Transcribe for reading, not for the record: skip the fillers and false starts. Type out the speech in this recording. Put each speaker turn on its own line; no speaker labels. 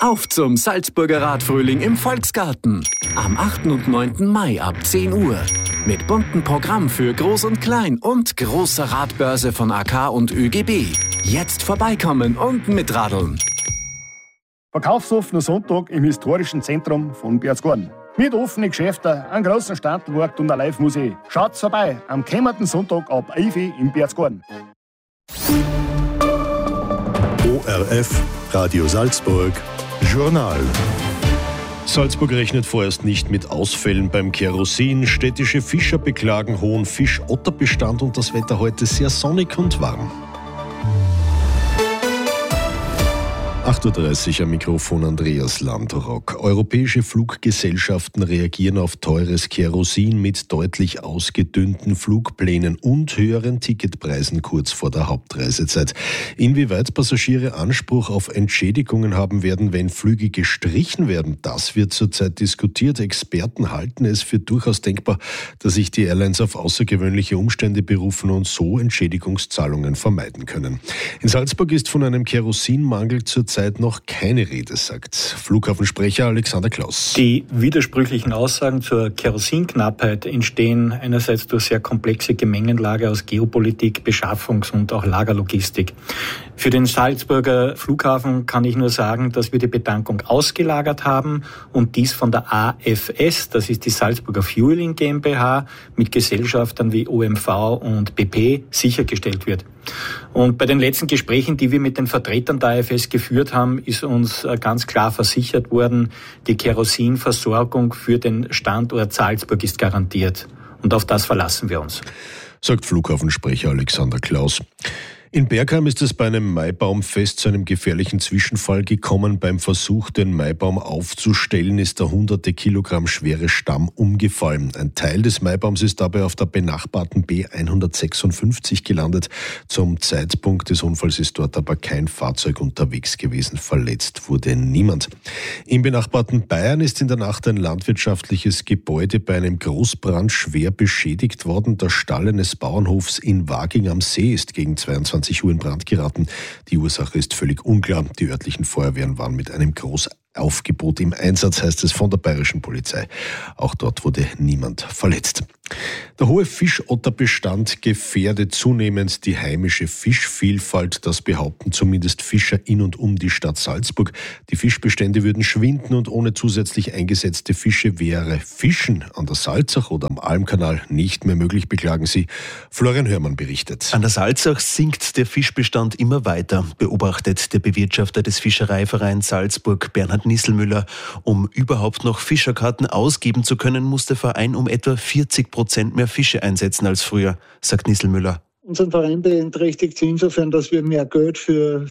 Auf zum Salzburger Radfrühling im Volksgarten. Am 8. und 9. Mai ab 10 Uhr. Mit buntem Programm für Groß und Klein und großer Radbörse von AK und ÖGB. Jetzt vorbeikommen und mitradeln.
Verkaufsoffener Sonntag im historischen Zentrum von Berchtesgaden. Mit offenen Geschäften, einem großen Standmarkt und einer Live-Musik. Schaut vorbei am kommenden Sonntag ab 11 Uhr in Berchtesgaden.
ORF Radio Salzburg Journal.
Salzburg rechnet vorerst nicht mit Ausfällen beim Kerosin. Städtische Fischer beklagen hohen Fisch-Otter-Bestand und das Wetter heute sehr sonnig und warm. 8.30 Uhr am Mikrofon Andreas Landrock. Europäische Fluggesellschaften reagieren auf teures Kerosin mit deutlich ausgedünnten Flugplänen und höheren Ticketpreisen kurz vor der Hauptreisezeit. Inwieweit Passagiere Anspruch auf Entschädigungen haben werden, wenn Flüge gestrichen werden, das wird zurzeit diskutiert. Experten halten es für durchaus denkbar, dass sich die Airlines auf außergewöhnliche Umstände berufen und so Entschädigungszahlungen vermeiden können. In Salzburg ist von einem Kerosinmangel zurzeit noch keine Rede, sagt Flughafensprecher Alexander Klaus.
Die widersprüchlichen Aussagen zur Kerosinknappheit entstehen einerseits durch sehr komplexe Gemengenlage aus Geopolitik, Beschaffungs- und auch Lagerlogistik. Für den Salzburger Flughafen kann ich nur sagen, dass wir die Betankung ausgelagert haben und dies von der AFS, das ist die Salzburger Fueling GmbH, mit Gesellschaftern wie OMV und BP sichergestellt wird. Und bei den letzten Gesprächen, die wir mit den Vertretern der AFS geführt haben, ist uns ganz klar versichert worden, die Kerosinversorgung für den Standort Salzburg ist garantiert. Und auf das verlassen wir uns.
Sagt Flughafensprecher Alexander Klaus. In Bergheim ist es bei einem Maibaumfest zu einem gefährlichen Zwischenfall gekommen. Beim Versuch, den Maibaum aufzustellen, ist der hunderte Kilogramm schwere Stamm umgefallen. Ein Teil des Maibaums ist dabei auf der benachbarten B156 gelandet. Zum Zeitpunkt des Unfalls ist dort aber kein Fahrzeug unterwegs gewesen. Verletzt wurde niemand. Im benachbarten Bayern ist in der Nacht ein landwirtschaftliches Gebäude bei einem Großbrand schwer beschädigt worden. Der Stall eines Bauernhofs in Waging am See ist gegen 22 Uhr in Brand geraten. Die Ursache ist völlig unklar. Die örtlichen Feuerwehren waren mit einem Großaufgebot im Einsatz, heißt es von der bayerischen Polizei. Auch dort wurde niemand verletzt. Der hohe Fischotterbestand gefährdet zunehmend die heimische Fischvielfalt. Das behaupten zumindest Fischer in und um die Stadt Salzburg. Die Fischbestände würden schwinden und ohne zusätzlich eingesetzte Fische wäre Fischen an der Salzach oder am Almkanal nicht mehr möglich, beklagen sie. Florian Hörmann berichtet.
An der Salzach sinkt der Fischbestand immer weiter, beobachtet der Bewirtschafter des Fischereivereins Salzburg, Bernhard Nisselmüller. Um überhaupt noch Fischerkarten ausgeben zu können, muss der Verein um etwa 40% mehr Fische einsetzen als früher, sagt Nisselmüller.
Unseren Verein beeinträchtigt es insofern, dass wir mehr Geld für